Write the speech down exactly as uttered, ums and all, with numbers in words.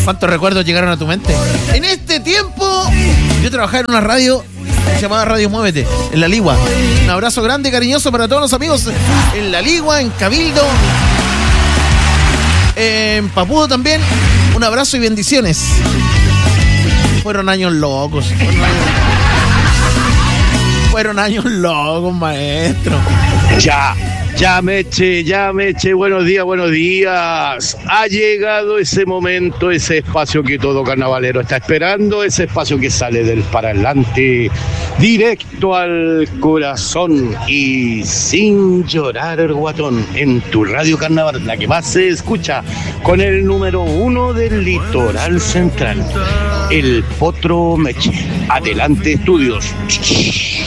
¿Cuántos recuerdos llegaron a tu mente? En este tiempo, yo trabajaba en una radio que se llamaba Radio Muévete, en La Ligua. Un abrazo grande y cariñoso para todos los amigos en La Ligua, en Cabildo, en Papudo también. Un abrazo y bendiciones. Fueron años locos. Fueron años, fueron años locos, maestro. Ya. Ya Meche, ya Meche, buenos días, buenos días. Ha llegado ese momento, ese espacio que todo carnavalero está esperando, ese espacio que sale del parlante directo al corazón y sin llorar el guatón en tu radio carnaval, la que más se escucha, con el número uno del litoral central, el Potro Meche. Adelante, estudios.